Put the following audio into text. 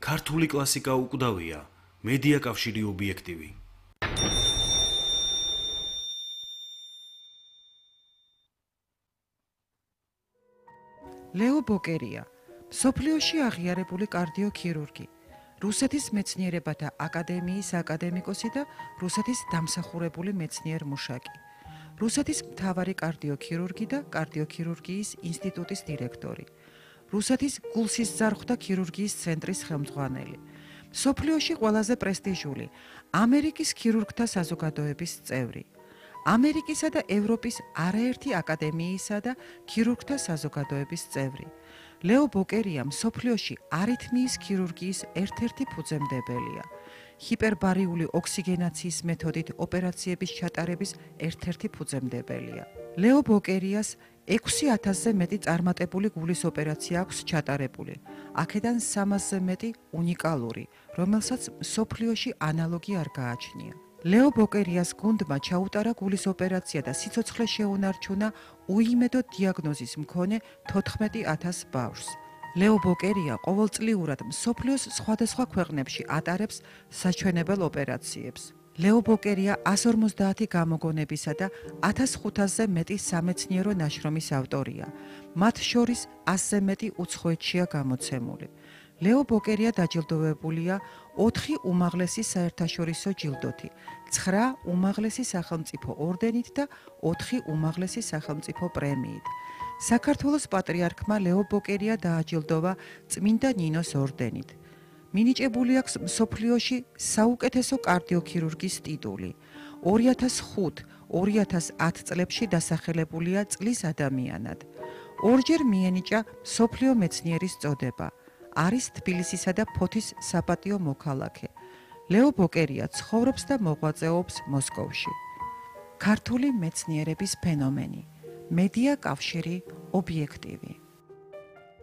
ქართული კლასიკა უკვდავია, მედია კავშირი ობიექტივი. ლეო ბოკერია, მსოფლიოში აღიარებული კარდიოქირურგი, რუსეთის მეცნიერებათა აკადემიის აკადემიკოსი და რუსეთის დამსახურებული მეცნიერ-მუშაკი, რუსეთის მთავარი კარდიოქირურგი და კარდიოქირურგიის ინსტიტუტის დირექტორი, რუსეთის გულსისძარღვთა ქირურგიის ცენტრის ხელმძღვანელი, მსოფლიოში ყველაზე პრესტიჟული ამერიკის ქირურგთა საზოგადოების წევრი, ამერიკისა და ევროპის არაერთი აკადემიისა და ქირურგთა საზოგადოების წევრი. ლეო ბოკერია მსოფლიოში არითმიის ქირურგიის ერთ-ერთი ფუძემდებელია. ჰიპერბარიული ოქსიგენაციის მეთოდით ოპერაციების ჩატარების ერთ-ერთი ფუძემდებელია. ლეო ბოკერიას 6000-ზე მეტი წარმატებული გულის ოპერაცია აქვს ჩატარებული. აქედან 300-ზე მეტი უნიკალური, რომელსაც მსოფლიოში ანალოგი არ გააჩნია. ლეო ბოკერიას გუნდმა ჩაუტარა გულის ოპერაცია და სიცოცხლე შეუნარჩუნა უიმედო დიაგნოზის მქონე 14000 ბავშვს. ლეო ბოკერია ყოველწლიურად მსოფლიოს სხვადასხვა ქვეყნებში ატარებს საჩვენებელ ოპერაციებს. ლეო ბოკერია 150 გამოგონებისა და 1500-ზე მეტი სამეცნიერო ნაშრომის ავტორია. მათ შორის 100-ზე მეტი უცხოეთშია გამოცემული. ლეო ბოკერია დაჯილდოვებულია 4 უმაღლესი საერთაშორისო ჯილდოთი, 9 უმაღლესი სახელმწიფო ორდენით და 4 უმაღლესი სახელმწიფო პრემიით. საქართველოს პატრიარქმა ლეო ბოკერია დააჯილდოვა წმინდა ნინოს ორდენით. მინიჭებული აქვს მსოფლიოში საუკეთესო კარდიოქირურგის ტიტული. 2005-2010 წლებში დასახელებულია წლის ადამიანად. ორჯერ მიენიჭა მსოფლიო მეცნიერის წოდება. არის თბილისისა და ფოთის საპატიო მოქალაქე. ლეო ბოკერია ცხოვრობს და მოღვაწეობს მოსკოვში. ქართული მეცნიერების ფენომენი. მედია კავშირი ობიექტივი.